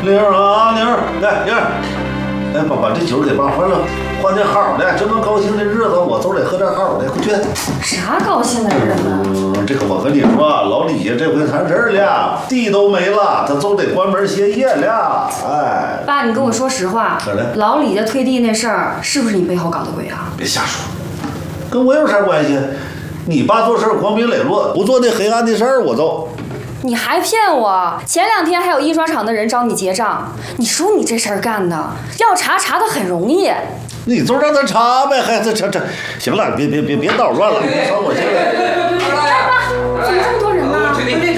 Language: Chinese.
玲啊，玲，来玲，来把这酒给爸换了，换点好的。这么高兴的日子，我都得喝点好的。快去。 啥高兴的日子？ 这个我跟你说，老李这回摊事儿了，地都没了，他都得关门歇业了。哎， 爸，你跟我说实话，老李家退地那事儿是不是你背后搞的鬼啊？ 别瞎说，跟我有啥关系？你爸做事光明磊落，不做那黑暗的事儿，我都。 你还骗我！前2天还有印刷厂的人找你结账，你说你这事儿干的，要查得很容易。 你就让他查呗，还这，行了，别捣乱了，别吵我去了。 爸，怎么这么多人呢？